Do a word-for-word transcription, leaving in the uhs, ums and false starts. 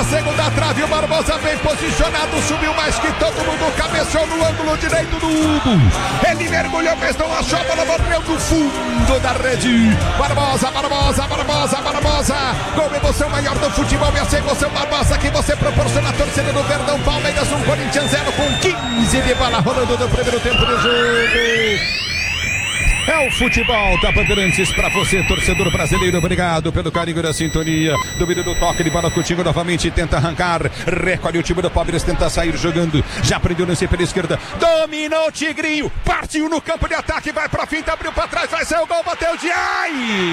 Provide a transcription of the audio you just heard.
na segunda trave, o Barbosa bem posicionado, subiu mais que todo mundo, cabeceou no ângulo direito do Hugo. Ele mergulhou, mas não achou, a bola bateu no fundo da rede. Barbosa, Barbosa, Barbosa, Barbosa. Gol emoção maior do futebol, e essa emoção Barbosa que você proporciona a torcida do Verdão. Palmeiras um, Corinthians zero, com quinze de bola rolando no primeiro tempo do jogo. É o futebol da Bandeirantes pra você, torcedor brasileiro. Obrigado pelo carinho da sintonia. Domínio do toque de bola, Coutinho novamente tenta arrancar. Recolhe o time do Palmeiras, tenta sair jogando. Já prendeu lance pela esquerda. Dominou o Tigrinho. Partiu no campo de ataque, vai pra finta, abriu pra trás, vai ser o gol, bateu de ai!